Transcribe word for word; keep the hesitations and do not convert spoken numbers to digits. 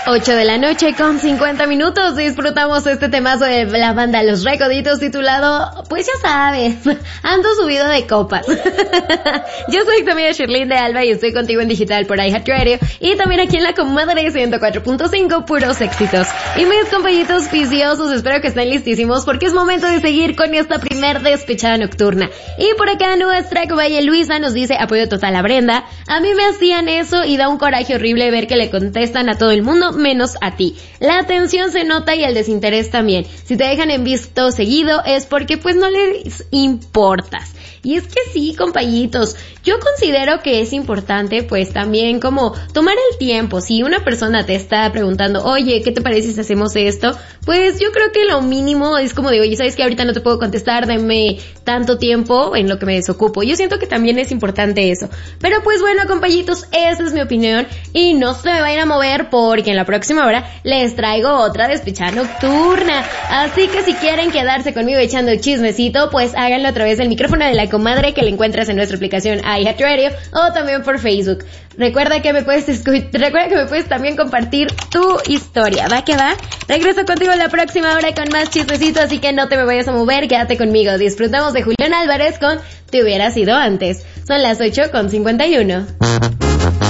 ocho de la noche con cincuenta minutos, disfrutamos este temazo de la banda Los Recoditos titulado, pues ya sabes, ando subido de copas. Yo soy tu amiga Shirlene de Alba y estoy contigo en digital por iHeartRadio y también aquí en la Comadre ciento cuatro punto cinco, puros éxitos. Y mis compañitos viciosos, espero que estén listísimos porque es momento de seguir con esta primer despechada nocturna. Y por acá nuestra comadre Luisa nos dice, apoyo total a Brenda, a mí me hacían eso y da un coraje horrible ver que le contestan a todo el mundo menos a ti. La atención se nota y el desinterés también. Si te dejan en visto seguido es porque pues no les importas. Y es que sí, compañitos, yo considero que es importante pues también como tomar el tiempo. Si una persona te está preguntando, oye, ¿qué te parece si hacemos esto? Pues yo creo que lo mínimo es como de, oye, ¿sabes que ahorita no te puedo contestar? Deme tanto tiempo en lo que me desocupo. Yo siento que también es importante eso. Pero pues bueno, compañitos, esa es mi opinión y no se me vayan a mover porque en la próxima hora les traigo otra despechada nocturna. Así que si quieren quedarse conmigo echando chismecito, pues háganlo a través del micrófono de la comadre que le encuentras en nuestra aplicación iHeartRadio o también por Facebook. Recuerda que me puedes escu- recuerda que me puedes también compartir tu historia. ¿Va que va? Regreso contigo en la próxima hora con más chismecito, así que no te me vayas a mover, quédate conmigo. Disfrutamos de Julián Álvarez con Te hubiera sido antes. Son las ocho con cincuenta y uno.